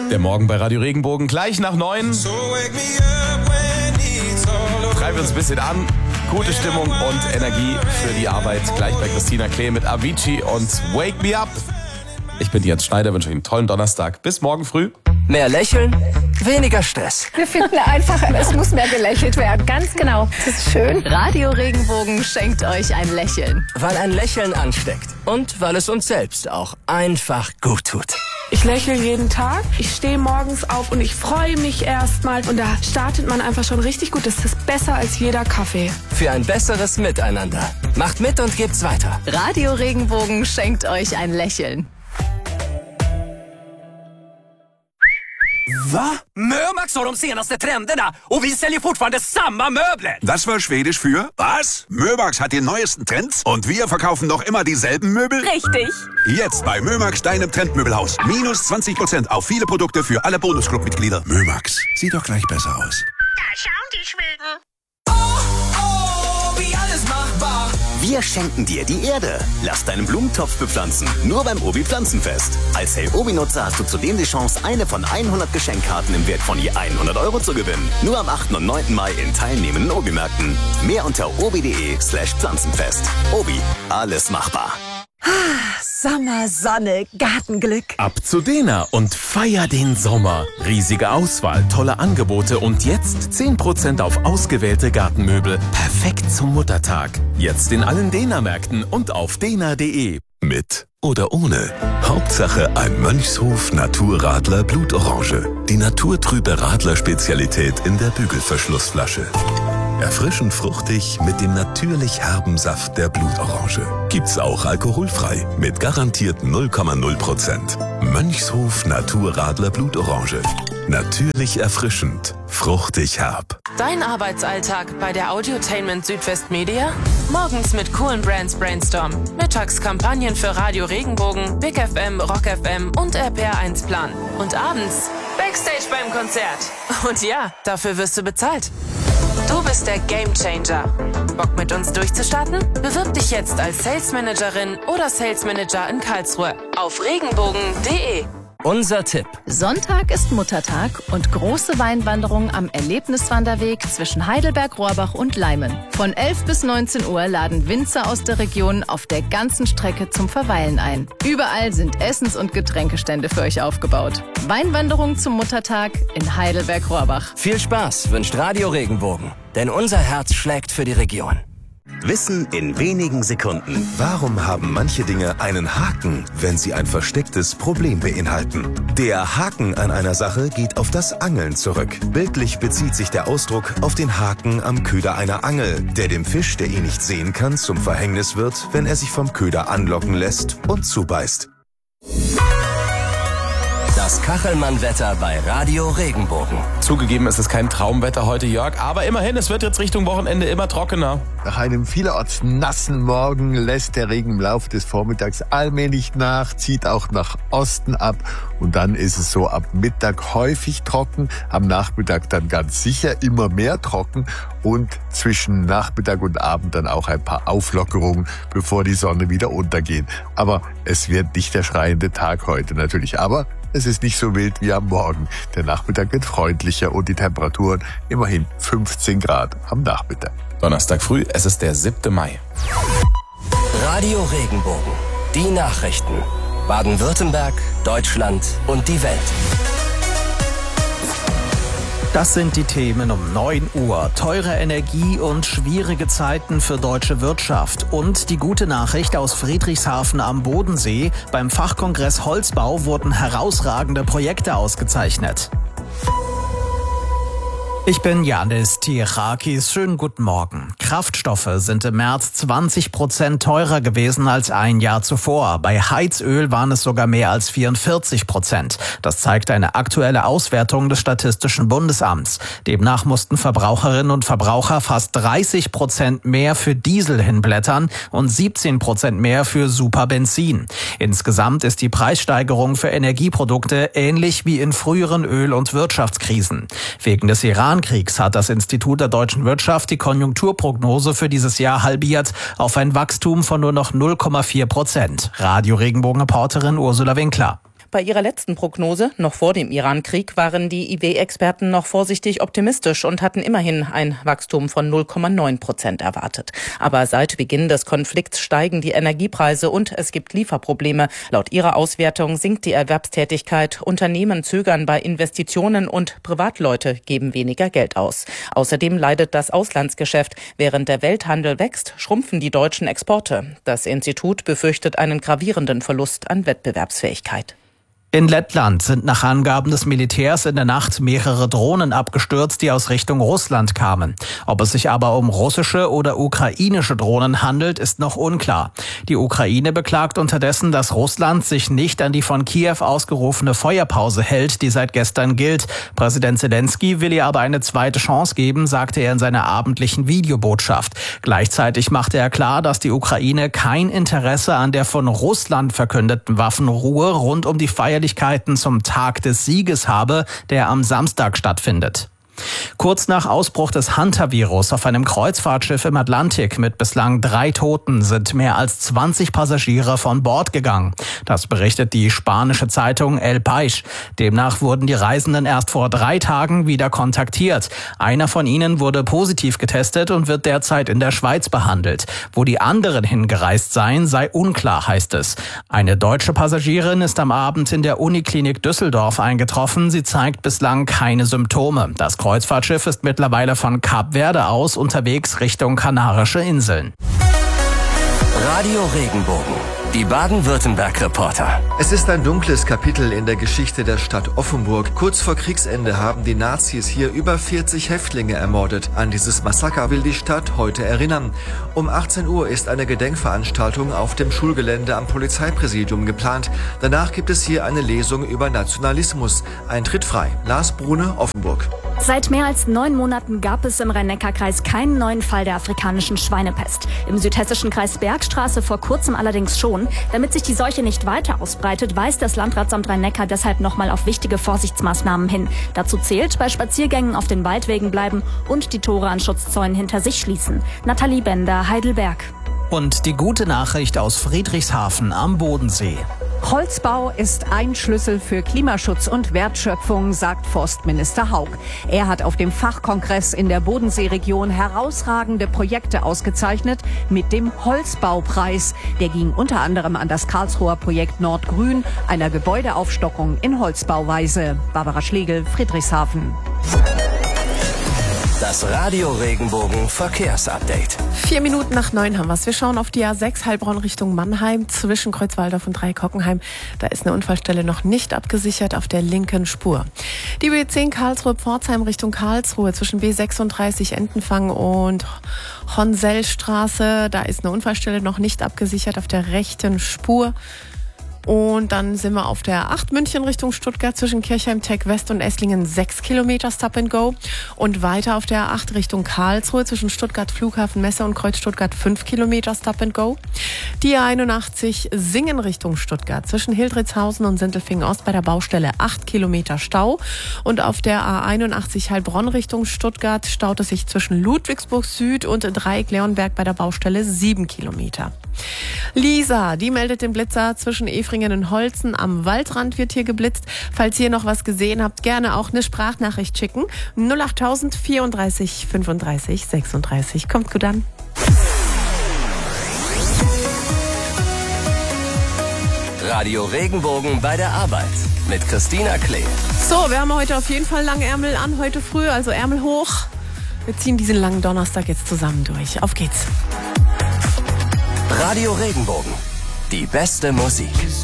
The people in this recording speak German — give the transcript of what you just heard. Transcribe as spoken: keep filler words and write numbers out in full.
Der Morgen bei Radio Regenbogen, gleich nach neun. Treiben wir uns ein bisschen an. Gute Stimmung und Energie für die Arbeit. Gleich bei Christina Klee mit Avicii und Wake Me Up. Ich bin Jens Schneider, wünsche euch einen tollen Donnerstag. Bis morgen früh. Mehr Lächeln, weniger Stress. Wir finden einfach, es muss mehr gelächelt werden. Ganz genau. Das ist schön. Radio Regenbogen schenkt euch ein Lächeln. Weil ein Lächeln ansteckt. Und weil es uns selbst auch einfach gut tut. Ich lächle jeden Tag. Ich stehe morgens auf und ich freue mich erstmal. Und da startet man einfach schon richtig gut. Das ist besser als jeder Kaffee. Für ein besseres Miteinander. Macht mit und gebt's weiter. Radio Regenbogen schenkt euch ein Lächeln. Va? Mömax har de senaste trenderna och vi säljer fortfarande samma möbler. Das war Schwedisch für was? Mömax hat die neuesten Trends und wir verkaufen noch immer dieselben Möbel? Richtig. Jetzt bei Mömax, deinem Trendmöbelhaus. Minus zwanzig Prozent auf viele Produkte für alle Bonusclub-Mitglieder. Mömax, sieht doch gleich besser aus. Da schauen die Schweden. Oh, oh, wie alles machbar. Wir schenken dir die Erde. Lass deinen Blumentopf bepflanzen. Nur beim Obi Pflanzenfest. Als Hey Obi-Nutzer hast du zudem die Chance, eine von hundert Geschenkkarten im Wert von je hundert Euro zu gewinnen. Nur am achten und neunten Mai in teilnehmenden Obi-Märkten. Mehr unter obi.de slash Pflanzenfest. Obi, alles machbar. Sommer, Sonne, Gartenglück. Ab zu Dena und feier den Sommer. Riesige Auswahl, tolle Angebote und jetzt zehn Prozent auf ausgewählte Gartenmöbel. Perfekt zum Muttertag. Jetzt in allen Dena-Märkten und auf dena punkt de. Mit oder ohne. Hauptsache ein Mönchshof Naturradler Blutorange. Die naturtrübe Radler-Spezialität in der Bügelverschlussflasche. Erfrischend fruchtig mit dem natürlich herben Saft der Blutorange. Gibt's auch alkoholfrei mit garantiert null Komma null Prozent. Mönchshof Naturradler Blutorange. Natürlich erfrischend, fruchtig herb. Dein Arbeitsalltag bei der Audiotainment Südwest Media? Morgens mit coolen Brands Brainstorm. Mittags Kampagnen für Radio Regenbogen, Big F M, Rock F M und R P R eins Plan. Und abends Backstage beim Konzert. Und ja, dafür wirst du bezahlt. Du bist der Gamechanger. Bock mit uns durchzustarten? Bewirb dich jetzt als Sales Managerin oder Sales Manager in Karlsruhe auf regenbogen punkt de. Unser Tipp. Sonntag ist Muttertag und große Weinwanderung am Erlebniswanderweg zwischen Heidelberg, Rohrbach und Leimen. Von elf bis neunzehn Uhr laden Winzer aus der Region auf der ganzen Strecke zum Verweilen ein. Überall sind Essens- und Getränkestände für euch aufgebaut. Weinwanderung zum Muttertag in Heidelberg-Rohrbach. Viel Spaß wünscht Radio Regenbogen, denn unser Herz schlägt für die Region. Wissen in wenigen Sekunden. Warum haben manche Dinge einen Haken, wenn sie ein verstecktes Problem beinhalten? Der Haken an einer Sache geht auf das Angeln zurück. Bildlich bezieht sich der Ausdruck auf den Haken am Köder einer Angel, der dem Fisch, der ihn nicht sehen kann, zum Verhängnis wird, wenn er sich vom Köder anlocken lässt und zubeißt. Das Kachelmann-Wetter bei Radio Regenbogen. Zugegeben ist es kein Traumwetter heute, Jörg, aber immerhin, es wird jetzt Richtung Wochenende immer trockener. Nach einem vielerorts nassen Morgen lässt der Regen im Laufe des Vormittags allmählich nach, zieht auch nach Osten ab und dann ist es so ab Mittag häufig trocken, am Nachmittag dann ganz sicher immer mehr trocken und zwischen Nachmittag und Abend dann auch ein paar Auflockerungen, bevor die Sonne wieder untergeht. Aber es wird nicht der schreiende Tag heute natürlich, aber es ist nicht so wild wie am Morgen. Der Nachmittag wird freundlicher und die Temperaturen immerhin fünfzehn Grad am Nachmittag. Donnerstag früh, es ist der siebte Mai. Radio Regenbogen. Die Nachrichten. Baden-Württemberg, Deutschland und die Welt. Das sind die Themen um neun Uhr. Teure Energie und schwierige Zeiten für deutsche Wirtschaft. Und die gute Nachricht aus Friedrichshafen am Bodensee. Beim Fachkongress Holzbau wurden herausragende Projekte ausgezeichnet. Ich bin Janis Tiechakis. Schönen guten Morgen. Kraftstoffe sind im März zwanzig Prozent teurer gewesen als ein Jahr zuvor. Bei Heizöl waren es sogar mehr als vierundvierzig Prozent. Das zeigt eine aktuelle Auswertung des Statistischen Bundesamts. Demnach mussten Verbraucherinnen und Verbraucher fast dreißig Prozent mehr für Diesel hinblättern und siebzehn Prozent mehr für Superbenzin. Insgesamt ist die Preissteigerung für Energieprodukte ähnlich wie in früheren Öl- und Wirtschaftskrisen. Wegen des Iran Kriegs hat das Institut der deutschen Wirtschaft die Konjunkturprognose für dieses Jahr halbiert auf ein Wachstum von nur noch null Komma vier Prozent. Radio Regenbogen-Reporterin Ursula Winkler. bei ihrer letzten Prognose, noch vor dem Iran-Krieg, waren die I W-Experten noch vorsichtig optimistisch und hatten immerhin ein Wachstum von null Komma neun Prozent erwartet. Aber seit Beginn des Konflikts steigen die Energiepreise und es gibt Lieferprobleme. Laut ihrer Auswertung sinkt die Erwerbstätigkeit, Unternehmen zögern bei Investitionen und Privatleute geben weniger Geld aus. Außerdem leidet das Auslandsgeschäft. Während der Welthandel wächst, schrumpfen die deutschen Exporte. Das Institut befürchtet einen gravierenden Verlust an Wettbewerbsfähigkeit. In Lettland sind nach Angaben des Militärs in der Nacht mehrere Drohnen abgestürzt, die aus Richtung Russland kamen. Ob es sich aber um russische oder ukrainische Drohnen handelt, ist noch unklar. Die Ukraine beklagt unterdessen, dass Russland sich nicht an die von Kiew ausgerufene Feuerpause hält, die seit gestern gilt. Präsident Zelensky will ihr aber eine zweite Chance geben, sagte er in seiner abendlichen Videobotschaft. Gleichzeitig machte er klar, dass die Ukraine kein Interesse an der von Russland verkündeten Waffenruhe rund um die Feierlichkeiten zum Tag des Sieges habe, der am Samstag stattfindet. Kurz nach Ausbruch des Hunter-Virus auf einem Kreuzfahrtschiff im Atlantik mit bislang drei Toten sind mehr als zwanzig Passagiere von Bord gegangen. Das berichtet die spanische Zeitung El País. Demnach wurden die Reisenden erst vor drei Tagen wieder kontaktiert. Einer von ihnen wurde positiv getestet und wird derzeit in der Schweiz behandelt. Wo die anderen hingereist seien, sei unklar, heißt es. Eine deutsche Passagierin ist am Abend in der Uniklinik Düsseldorf eingetroffen. Sie zeigt bislang keine Symptome. Das Kreuzfahrtschiff ist mittlerweile von Kap Verde aus unterwegs Richtung Kanarische Inseln. Radio Regenbogen, die Baden-Württemberg-Reporter. Es ist ein dunkles Kapitel in der Geschichte der Stadt Offenburg. Kurz vor Kriegsende haben die Nazis hier über vierzig Häftlinge ermordet. An dieses Massaker will die Stadt heute erinnern. Um achtzehn Uhr ist eine Gedenkveranstaltung auf dem Schulgelände am Polizeipräsidium geplant. Danach gibt es hier eine Lesung über Nationalismus. Eintritt frei. Lars Brune, Offenburg. Seit mehr als neun Monaten gab es im Rhein-Neckar-Kreis keinen neuen Fall der afrikanischen Schweinepest. Im südhessischen Kreis Bergstraße vor kurzem allerdings schon. Damit sich die Seuche nicht weiter ausbreitet, weist das Landratsamt Rhein-Neckar deshalb nochmal auf wichtige Vorsichtsmaßnahmen hin. Dazu zählt, bei Spaziergängen auf den Waldwegen bleiben und die Tore an Schutzzäunen hinter sich schließen. Nathalie Bender, Heidelberg. Und die gute Nachricht aus Friedrichshafen am Bodensee. Holzbau ist ein Schlüssel für Klimaschutz und Wertschöpfung, sagt Forstminister Haug. Er hat auf dem Fachkongress in der Bodenseeregion herausragende Projekte ausgezeichnet mit dem Holzbaupreis. Der ging unter anderem an das Karlsruher Projekt Nordgrün, einer Gebäudeaufstockung in Holzbauweise. Barbara Schlegel, Friedrichshafen. Das Radio Regenbogen Verkehrsupdate. Vier Minuten nach neun haben wir es. Wir schauen auf die A sechs Heilbronn Richtung Mannheim zwischen Kreuzwaldorf und Dreikockenheim. Da ist eine Unfallstelle noch nicht abgesichert auf der linken Spur. Die B zehn Karlsruhe-Pforzheim Richtung Karlsruhe zwischen B sechsunddreißig Entenfang und Honsellstraße. Da ist eine Unfallstelle noch nicht abgesichert auf der rechten Spur. Und dann sind wir auf der acht München Richtung Stuttgart zwischen Kirchheim Tech West und Esslingen sechs Kilometer Stop and Go. Und weiter auf der acht Richtung Karlsruhe zwischen Stuttgart Flughafen Messe und Kreuz Stuttgart fünf Kilometer Stop and Go. Die A einundachtzig Singen Richtung Stuttgart zwischen Hildritzhausen und Sindelfingen Ost bei der Baustelle acht Kilometer Stau. Und auf der A einundachtzig Heilbronn Richtung Stuttgart staut es sich zwischen Ludwigsburg Süd und Dreieck-Leonberg bei der Baustelle sieben Kilometer. Lisa, die meldet den Blitzer zwischen Efringen und Holzen. Am Waldrand wird hier geblitzt. Falls ihr noch was gesehen habt, gerne auch eine Sprachnachricht schicken. null achttausend vierunddreißig fünfunddreißig sechsunddreißig. Kommt gut an. Radio Regenbogen bei der Arbeit mit Christina Klee. So, wir haben heute auf jeden Fall lange Ärmel an, heute früh, also Ärmel hoch. Wir ziehen diesen langen Donnerstag jetzt zusammen durch. Auf geht's. Radio Regenbogen, die beste Musik.